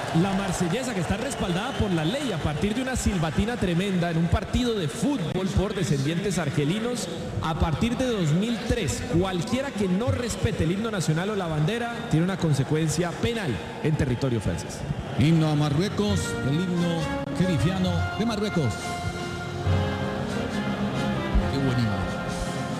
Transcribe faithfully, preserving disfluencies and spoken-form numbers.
La marsellesa, que está respaldada por la ley a partir de una silbatina tremenda en un partido de fútbol por descendientes argelinos a partir de dos mil tres. Cualquiera que no respete el himno nacional o la bandera tiene una consecuencia penal en territorio francés. Himno a Marruecos, el himno jerifiano de Marruecos.